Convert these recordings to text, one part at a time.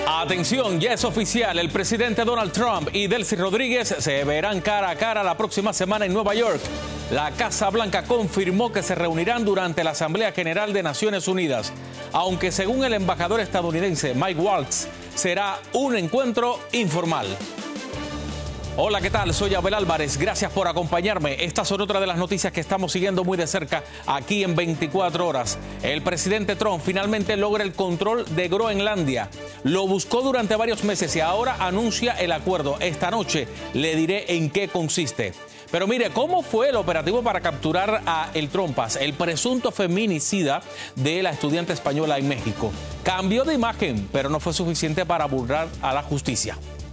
Atención, ya es oficial, el presidente Donald Trump y Delcy Rodríguez se verán cara a cara la próxima semana en Nueva York. La Casa Blanca confirmó que se reunirán durante la Asamblea General de Naciones Unidas, aunque según el embajador estadounidense Mike Waltz, será un encuentro informal. Hola, ¿qué tal? Soy Abel Álvarez. Gracias por acompañarme. Estas son otras de las noticias que estamos siguiendo muy de cerca aquí en 24 horas. El presidente Trump finalmente logra el control de Groenlandia. Lo buscó durante varios meses y ahora anuncia el acuerdo. Esta noche le diré en qué consiste. Pero mire, ¿cómo fue el operativo para capturar a El Trompas, el presunto feminicida de la estudiante española en México? Cambió de imagen, pero no fue suficiente para burlar a la justicia.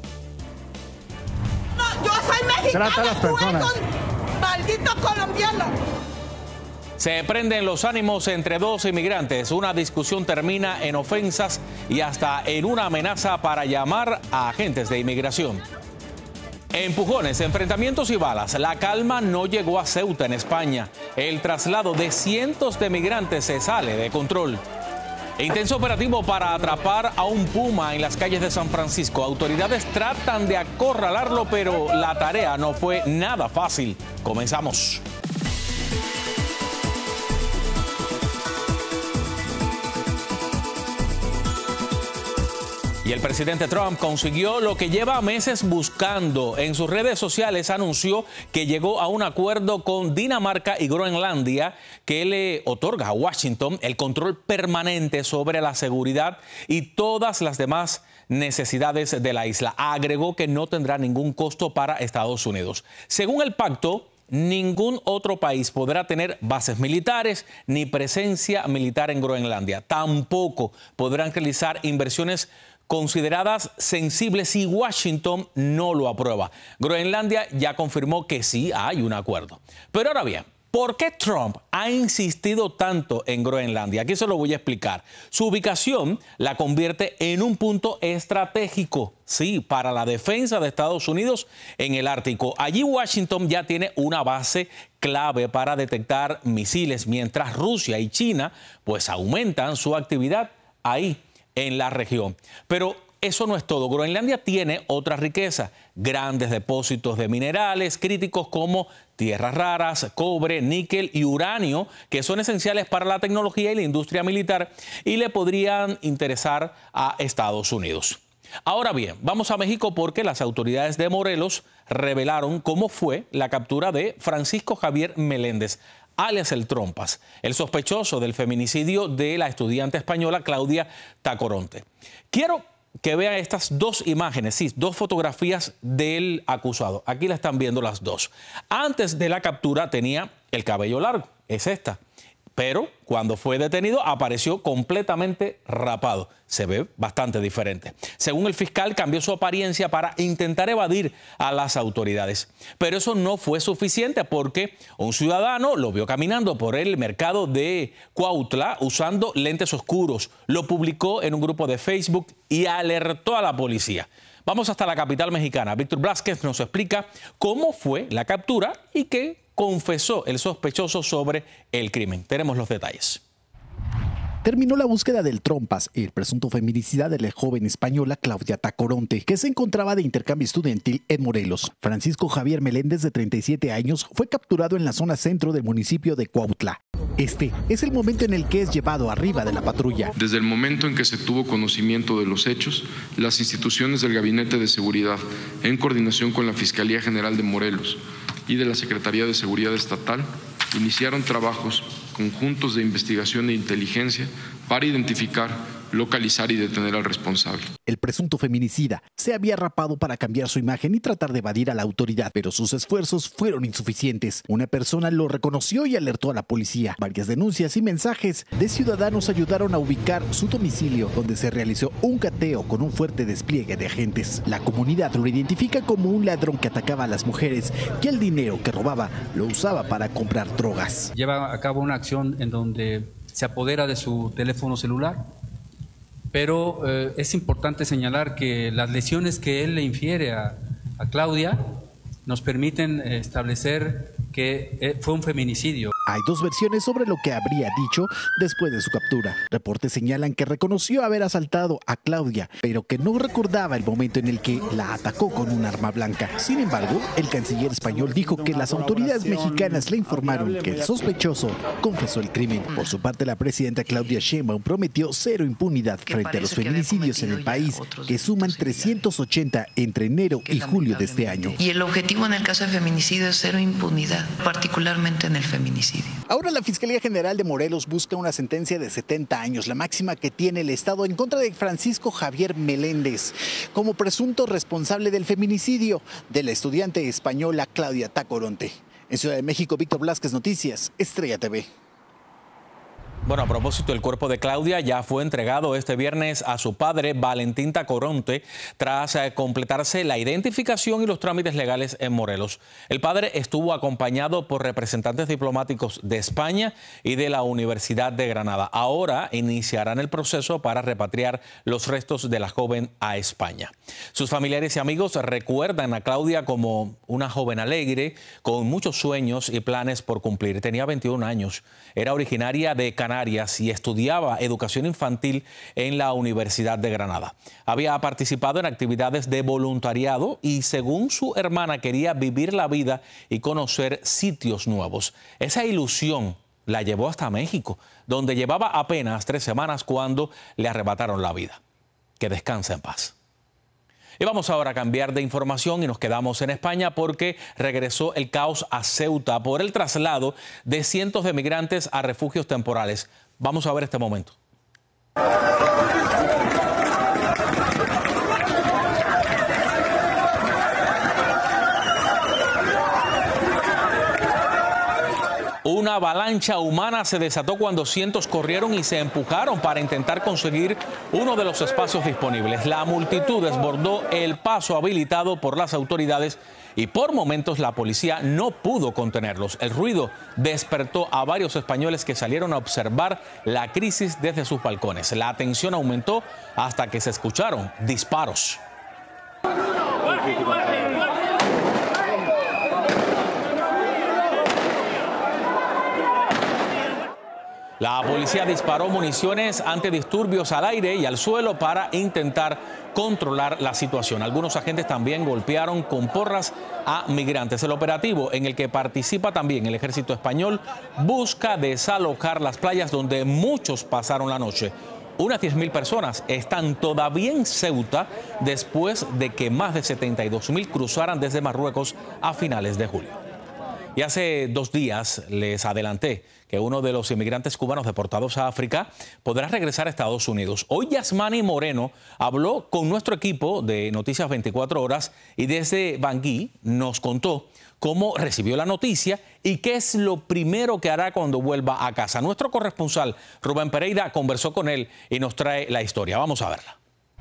Yo soy mexicana, Trata a las personas. Maldito colombiano. Se prenden los ánimos entre dos inmigrantes. Una discusión termina en ofensas y hasta en una amenaza para llamar a agentes de inmigración. Empujones, enfrentamientos y balas. La calma no llegó a Ceuta, en España. El traslado de cientos de migrantes se sale de control. Intenso operativo para atrapar a un puma en las calles de San Francisco. Autoridades tratan de acorralarlo, pero la tarea no fue nada fácil. Comenzamos. Y el presidente Trump consiguió lo que lleva meses buscando. En sus redes sociales anunció que llegó a un acuerdo con Dinamarca y Groenlandia que le otorga a Washington el control permanente sobre la seguridad y todas las demás necesidades de la isla. Agregó que no tendrá ningún costo para Estados Unidos. Según el pacto, ningún otro país podrá tener bases militares ni presencia militar en Groenlandia. Tampoco podrán realizar inversiones consideradas sensibles si Washington no lo aprueba. Groenlandia ya confirmó que sí hay un acuerdo. Pero ahora bien, ¿por qué Trump ha insistido tanto en Groenlandia? Aquí se lo voy a explicar. Su ubicación la convierte en un punto estratégico, sí, para la defensa de Estados Unidos en el Ártico. Allí Washington ya tiene una base clave para detectar misiles, mientras Rusia y China pues aumentan su actividad ahí en la región. Pero eso no es todo. Groenlandia tiene otra riqueza, grandes depósitos de minerales críticos como tierras raras, cobre, níquel y uranio, que son esenciales para la tecnología y la industria militar y le podrían interesar a Estados Unidos. Ahora bien, vamos a México porque las autoridades de Morelos revelaron cómo fue la captura de Francisco Javier Meléndez, alias El Trompas, el sospechoso del feminicidio de la estudiante española Claudia Tacoronte. Quiero que vean estas dos imágenes, sí, dos fotografías del acusado. Aquí la están viendo las dos. Antes de la captura tenía el cabello largo, es esta. Pero cuando fue detenido apareció completamente rapado. Se ve bastante diferente. Según el fiscal, cambió su apariencia para intentar evadir a las autoridades. Pero eso no fue suficiente porque un ciudadano lo vio caminando por el mercado de Cuautla usando lentes oscuros. Lo publicó en un grupo de Facebook y alertó a la policía. Vamos hasta la capital mexicana. Víctor Blázquez nos explica cómo fue la captura y qué confesó el sospechoso sobre el crimen. Tenemos los detalles. Terminó la búsqueda del Trompas, el presunto feminicida de la joven española Claudia Tacoronte, que se encontraba de intercambio estudiantil en Morelos. Francisco Javier Meléndez, de 37 años, fue capturado en la zona centro del municipio de Cuautla. Este es el momento en el que es llevado arriba de la patrulla. Desde el momento en que se tuvo conocimiento de los hechos, las instituciones del Gabinete de Seguridad, en coordinación con la Fiscalía General de Morelos y de la Secretaría de Seguridad Estatal, iniciaron trabajos conjuntos de investigación e inteligencia para identificar, localizar y detener al responsable. El presunto feminicida se había rapado para cambiar su imagen y tratar de evadir a la autoridad, pero sus esfuerzos fueron insuficientes. Una persona lo reconoció y alertó a la policía. Varias denuncias y mensajes de ciudadanos ayudaron a ubicar su domicilio, donde se realizó un cateo con un fuerte despliegue de agentes. La comunidad lo identifica como un ladrón que atacaba a las mujeres, que el dinero que robaba lo usaba para comprar drogas. Lleva a cabo una acción en donde se apodera de su teléfono celular, pero es importante señalar que las lesiones que él le infiere a Claudia nos permiten establecer que fue un feminicidio. Hay dos versiones sobre lo que habría dicho después de su captura. Reportes señalan que reconoció haber asaltado a Claudia, pero que no recordaba el momento en el que la atacó con un arma blanca. Sin embargo, el canciller español dijo que las autoridades mexicanas le informaron que el sospechoso confesó el crimen. Por su parte, la presidenta Claudia Sheinbaum prometió cero impunidad frente a los feminicidios en el país, que suman 380 entre enero y julio de este año. Y el objetivo en el caso de feminicidio es cero impunidad, particularmente en el feminicidio. Ahora la Fiscalía General de Morelos busca una sentencia de 70 años, la máxima que tiene el Estado, en contra de Francisco Javier Meléndez, como presunto responsable del feminicidio de la estudiante española Claudia Tacoronte. En Ciudad de México, Víctor Blázquez, Noticias, Estrella TV. Bueno, a propósito, el cuerpo de Claudia ya fue entregado este viernes a su padre, Valentín Tacoronte, tras completarse la identificación y los trámites legales en Morelos. El padre estuvo acompañado por representantes diplomáticos de España y de la Universidad de Granada. Ahora iniciarán el proceso para repatriar los restos de la joven a España. Sus familiares y amigos recuerdan a Claudia como una joven alegre, con muchos sueños y planes por cumplir. Tenía 21 años, era originaria de Canarias y estudiaba educación infantil en la Universidad de Granada. Había participado en actividades de voluntariado y, según su hermana, quería vivir la vida y conocer sitios nuevos. Esa ilusión la llevó hasta México, donde llevaba apenas 3 semanas cuando le arrebataron la vida. Que descanse en paz. Y vamos ahora a cambiar de información y nos quedamos en España porque regresó el caos a Ceuta por el traslado de cientos de migrantes a refugios temporales. Vamos a ver este momento. Una avalancha humana se desató cuando cientos corrieron y se empujaron para intentar conseguir uno de los espacios disponibles. La multitud desbordó el paso habilitado por las autoridades y por momentos la policía no pudo contenerlos. El ruido despertó a varios españoles que salieron a observar la crisis desde sus balcones. La tensión aumentó hasta que se escucharon disparos. La policía disparó municiones antidisturbios al aire y al suelo para intentar controlar la situación. Algunos agentes también golpearon con porras a migrantes. El operativo, en el que participa también el ejército español, busca desalojar las playas donde muchos pasaron la noche. Unas 10.000 personas están todavía en Ceuta después de que más de 72.000 cruzaran desde Marruecos a finales de julio. Y hace 2 días les adelanté que uno de los inmigrantes cubanos deportados a África podrá regresar a Estados Unidos. Hoy Yasmani Moreno habló con nuestro equipo de Noticias 24 Horas y desde Bangui nos contó cómo recibió la noticia y qué es lo primero que hará cuando vuelva a casa. Nuestro corresponsal Rubén Pereira conversó con él y nos trae la historia. Vamos a verla.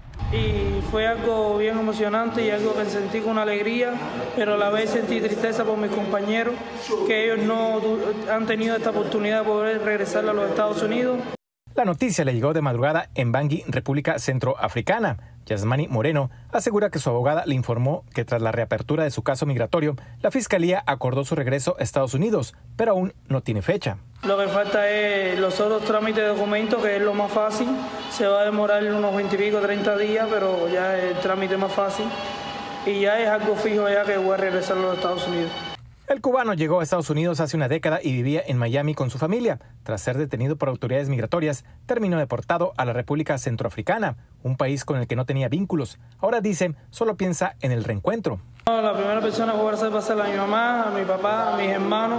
Y fue algo bien emocionante y algo que sentí con alegría, pero a la vez sentí tristeza por mis compañeros, que ellos no han tenido esta oportunidad de poder regresar a los Estados Unidos. La noticia le llegó de madrugada en Bangui, República Centroafricana. Yasmani Moreno asegura que su abogada le informó que tras la reapertura de su caso migratorio, la Fiscalía acordó su regreso a Estados Unidos, pero aún no tiene fecha. Lo que falta es los otros trámites de documentos, que es lo más fácil. Se va a demorar unos 20 y pico, 30 días, pero ya es el trámite más fácil. Y ya es algo fijo ya que voy a regresar a los Estados Unidos. El cubano llegó a Estados Unidos hace una década y vivía en Miami con su familia. Tras ser detenido por autoridades migratorias, terminó deportado a la República Centroafricana, un país con el que no tenía vínculos. Ahora dice, solo piensa en el reencuentro. La primera persona que voy a hacer va a ser a mi mamá, a mi papá, a mis hermanos,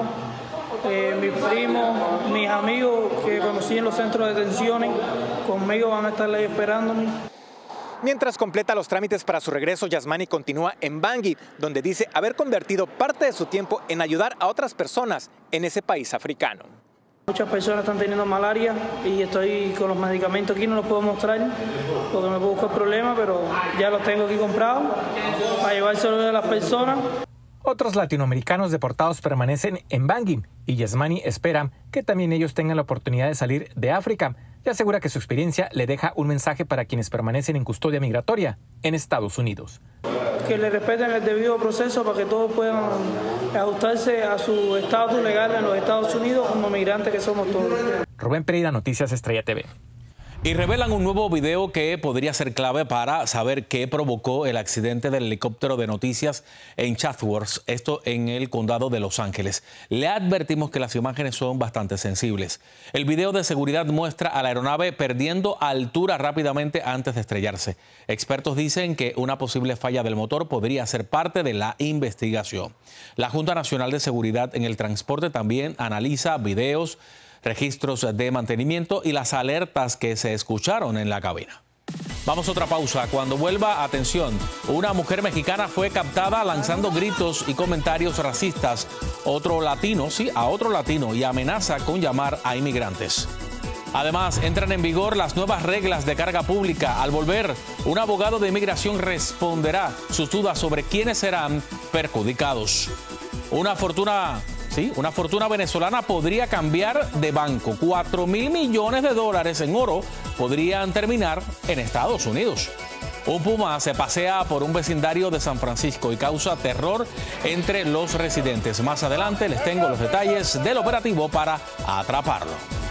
mis primos, mis amigos que conocí en los centros de detenciones. Conmigo van a estar ahí esperándome. Mientras completa los trámites para su regreso, Yasmani continúa en Bangui, donde dice haber convertido parte de su tiempo en ayudar a otras personas en ese país africano. Muchas personas están teniendo malaria y estoy con los medicamentos aquí, no los puedo mostrar porque me puedo buscar problemas, pero ya los tengo aquí comprados para llevárselo a las personas. Otros latinoamericanos deportados permanecen en Bangui y Yasmani espera que también ellos tengan la oportunidad de salir de África y asegura que su experiencia le deja un mensaje para quienes permanecen en custodia migratoria en Estados Unidos. que le respeten el debido proceso para que todos puedan ajustarse a su estatus legal en los Estados Unidos como migrantes que somos todos. Rubén Pereira, Noticias Estrella TV. Y revelan un nuevo video que podría ser clave para saber qué provocó el accidente del helicóptero de noticias en Chatsworth, esto en el condado de Los Ángeles. Le advertimos que las imágenes son bastante sensibles. El video de seguridad muestra a la aeronave perdiendo altura rápidamente antes de estrellarse. Expertos dicen que una posible falla del motor podría ser parte de la investigación. La Junta Nacional de Seguridad en el Transporte también analiza videos, registros de mantenimiento y las alertas que se escucharon en la cabina. Vamos a otra pausa. Cuando vuelva, atención, una mujer mexicana fue captada lanzando gritos y comentarios racistas a otro latino y amenaza con llamar a inmigrantes. Además, entran en vigor las nuevas reglas de carga pública. Al volver, un abogado de inmigración responderá sus dudas sobre quiénes serán perjudicados. Una fortuna venezolana podría cambiar de banco. 4.000 millones de dólares en oro podrían terminar en Estados Unidos. Un puma se pasea por un vecindario de San Francisco y causa terror entre los residentes. Más adelante les tengo los detalles del operativo para atraparlo.